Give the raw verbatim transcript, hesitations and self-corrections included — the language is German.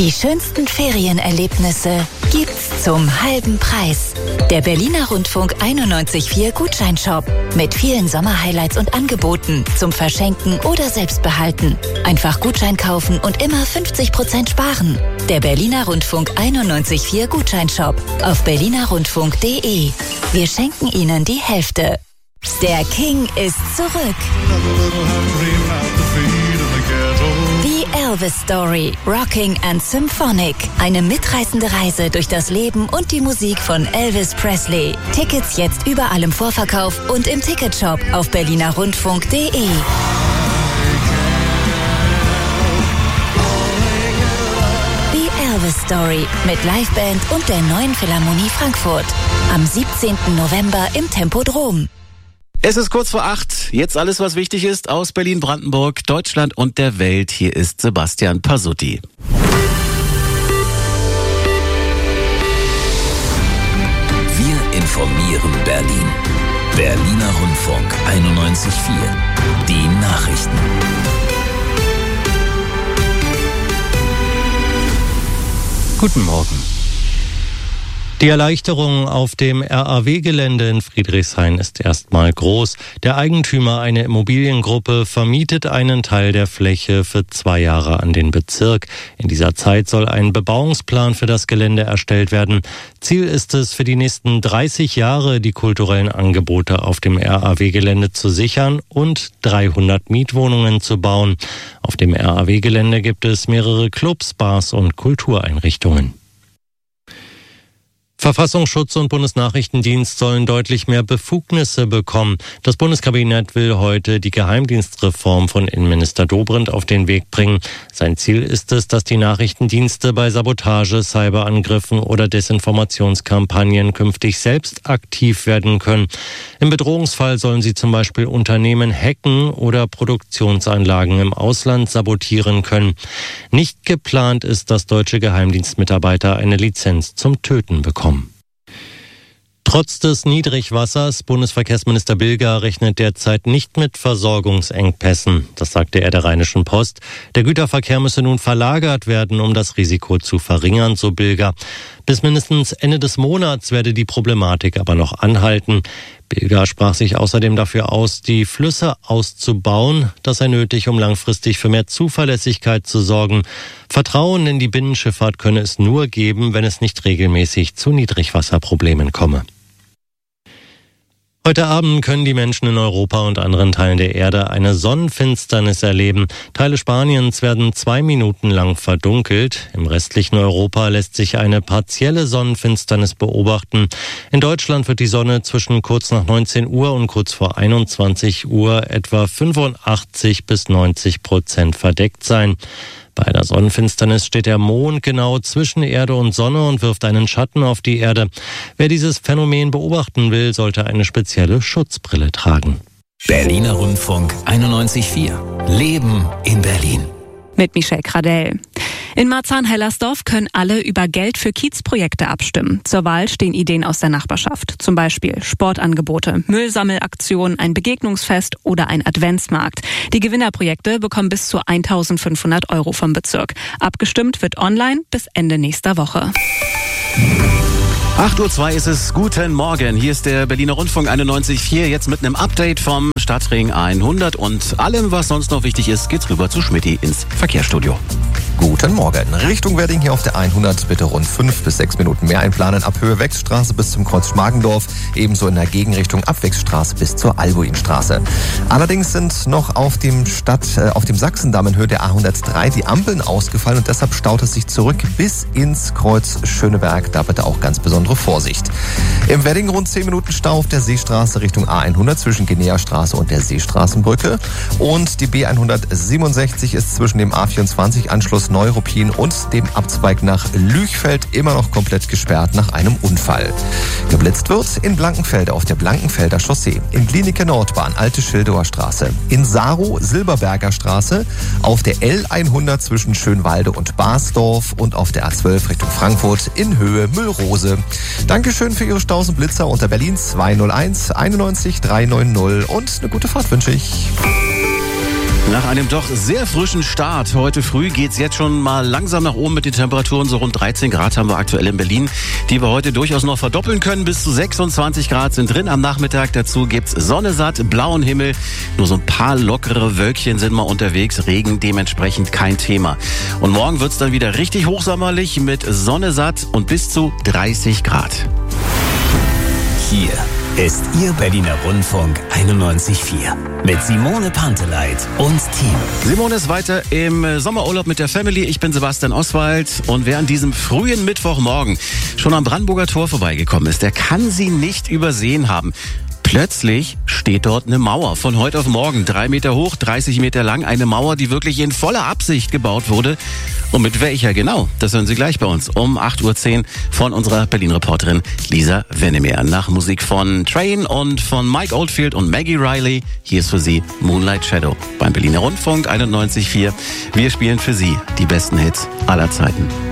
Die schönsten Ferienerlebnisse gibt's zum halben Preis. Der Berliner Rundfunk einundneunzig Komma vier Gutscheinshop mit vielen Sommerhighlights und Angeboten zum Verschenken oder Selbstbehalten. Einfach Gutschein kaufen und immer fünfzig Prozent sparen. Der Berliner Rundfunk einundneunzig Komma vier Gutscheinshop auf berliner rundfunk punkt de. Wir schenken Ihnen die Hälfte. Der King ist zurück. The Elvis Story, Rocking and Symphonic. Eine mitreißende Reise durch das Leben und die Musik von Elvis Presley. Tickets jetzt überall im Vorverkauf und im Ticketshop auf berliner rundfunk punkt de. The Elvis Story mit Liveband und der Neuen Philharmonie Frankfurt. Am siebzehnten November im Tempodrom. Es ist kurz vor acht. Jetzt alles, was wichtig ist aus Berlin, Brandenburg, Deutschland und der Welt. Hier ist Sebastian Pasutti. Wir informieren Berlin. Berliner Rundfunk einundneunzig Komma vier. Die Nachrichten. Guten Morgen. Die Erleichterung auf dem R A W-Gelände in Friedrichshain ist erstmal groß. Der Eigentümer, eine Immobiliengruppe, vermietet einen Teil der Fläche für zwei Jahre an den Bezirk. In dieser Zeit soll ein Bebauungsplan für das Gelände erstellt werden. Ziel ist es, für die nächsten dreißig Jahre die kulturellen Angebote auf dem R A W-Gelände zu sichern und dreihundert Mietwohnungen zu bauen. Auf dem R A W-Gelände gibt es mehrere Clubs, Bars und Kultureinrichtungen. Verfassungsschutz und Bundesnachrichtendienst sollen deutlich mehr Befugnisse bekommen. Das Bundeskabinett will heute die Geheimdienstreform von Innenminister Dobrindt auf den Weg bringen. Sein Ziel ist es, dass die Nachrichtendienste bei Sabotage, Cyberangriffen oder Desinformationskampagnen künftig selbst aktiv werden können. Im Bedrohungsfall sollen sie zum Beispiel Unternehmen hacken oder Produktionsanlagen im Ausland sabotieren können. Nicht geplant ist, dass deutsche Geheimdienstmitarbeiter eine Lizenz zum Töten bekommen. Trotz des Niedrigwassers, Bundesverkehrsminister Bilger rechnet derzeit nicht mit Versorgungsengpässen. Das sagte er der Rheinischen Post. Der Güterverkehr müsse nun verlagert werden, um das Risiko zu verringern, so Bilger. Bis mindestens Ende des Monats werde die Problematik aber noch anhalten. Bilger sprach sich außerdem dafür aus, die Flüsse auszubauen. Das sei nötig, um langfristig für mehr Zuverlässigkeit zu sorgen. Vertrauen in die Binnenschifffahrt könne es nur geben, wenn es nicht regelmäßig zu Niedrigwasserproblemen komme. Heute Abend können die Menschen in Europa und anderen Teilen der Erde eine Sonnenfinsternis erleben. Teile Spaniens werden zwei Minuten lang verdunkelt. Im restlichen Europa lässt sich eine partielle Sonnenfinsternis beobachten. In Deutschland wird die Sonne zwischen kurz nach neunzehn Uhr und kurz vor einundzwanzig Uhr etwa fünfundachtzig bis neunzig Prozent verdeckt sein. Bei einer Sonnenfinsternis steht der Mond genau zwischen Erde und Sonne und wirft einen Schatten auf die Erde. Wer dieses Phänomen beobachten will, sollte eine spezielle Schutzbrille tragen. Berliner Rundfunk einundneunzig Komma vier. Leben in Berlin. Mit Michelle Cradell. In Marzahn-Hellersdorf können alle über Geld für Kiezprojekte abstimmen. Zur Wahl stehen Ideen aus der Nachbarschaft. Zum Beispiel Sportangebote, Müllsammelaktionen, ein Begegnungsfest oder ein Adventsmarkt. Die Gewinnerprojekte bekommen bis zu eintausendfünfhundert Euro vom Bezirk. Abgestimmt wird online bis Ende nächster Woche. acht Uhr zwei ist es. Guten Morgen. Hier ist der Berliner Rundfunk einundneunzig Komma vier. Jetzt mit einem Update vom Stadtring hundert und allem, was sonst noch wichtig ist, geht's rüber zu Schmitty ins Verkehrsstudio. Guten Morgen. Richtung Wedding hier auf der hundert. Bitte rund fünf bis sechs Minuten mehr einplanen. Ab Höhe Wechsstraße bis zum Kreuz Schmargendorf. Ebenso in der Gegenrichtung ab Wechsstraße bis zur Albuinstraße. Allerdings sind noch auf dem Stadt, äh, auf dem Sachsendamm in Höhe der A hundertdrei die Ampeln ausgefallen und deshalb staut es sich zurück bis ins Kreuz Schöneberg. Da bitte auch ganz besondere Vorsicht. Im Wedding rund zehn Minuten Stau auf der Seestraße Richtung A hundert zwischen Guinea-Straße und der Seestraßenbrücke. Und die B hundertsiebenundsechzig ist zwischen dem A vierundzwanzig Anschluss Neuruppin und dem Abzweig nach Lüchfeld immer noch komplett gesperrt nach einem Unfall. Geblitzt wird in Blankenfeld auf der Blankenfelder Chaussee, in Klinike Nordbahn Alte Schildower Straße, in Sarow Silberberger Straße, auf der L hundert zwischen Schönwalde und Basdorf und auf der A zwölf Richtung Frankfurt in Höhe Müllrose. Dankeschön für Ihre Staus und Blitzer unter Berlin zwei null eins einundneunzig dreihundertneunzig und eine gute Fahrt wünsche ich. Nach einem doch sehr frischen Start heute früh geht's jetzt schon mal langsam nach oben mit den Temperaturen. So rund dreizehn Grad haben wir aktuell in Berlin, die wir heute durchaus noch verdoppeln können. Bis zu sechsundzwanzig Grad sind drin am Nachmittag. Dazu gibt's Sonne satt, blauen Himmel. Nur so ein paar lockere Wölkchen sind mal unterwegs. Regen dementsprechend kein Thema. Und morgen wird's dann wieder richtig hochsommerlich mit Sonne satt und bis zu dreißig Grad. Hier ist Ihr Berliner Rundfunk einundneunzig Komma vier mit Simone Panteleit und Team. Simone ist weiter im Sommerurlaub mit der Family. Ich bin Sebastian Oswald und wer an diesem frühen Mittwochmorgen schon am Brandenburger Tor vorbeigekommen ist, der kann sie nicht übersehen haben. Plötzlich steht dort eine Mauer von heute auf morgen, drei Meter hoch, dreißig Meter lang. Eine Mauer, die wirklich in voller Absicht gebaut wurde. Und mit welcher genau? Das hören Sie gleich bei uns um acht Uhr zehn von unserer Berlin-Reporterin Lisa Wennemer. Nach Musik von Train und von Mike Oldfield und Maggie Riley. Hier ist für Sie Moonlight Shadow beim Berliner Rundfunk einundneunzig Komma vier. Wir spielen für Sie die besten Hits aller Zeiten.